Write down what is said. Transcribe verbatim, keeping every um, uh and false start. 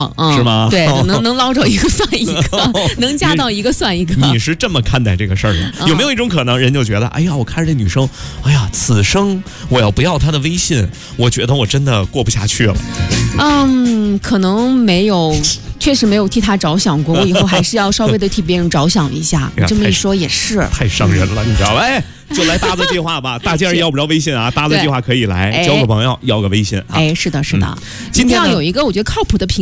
嗯、 是吗？ 对，能能捞着一个算一个，能加到一个算一个。 你是这么看待这个事儿的？有没有一种可能，人就觉得，哎呀，我看着这女生，哎呀，此生我要不要她的微信，我觉得我真的过不下去了。 嗯，可能没有。确实没有替他着想过，我以后还是要稍微的替别人着想一下。你这么一说也是， 太伤人了，你知道吧？哎，就来搭子计划吧，大家要不着微信啊，搭子计划可以来交个朋友，要个微信啊。 哎，是的，是的， 嗯、今天要有一个我觉得靠谱的平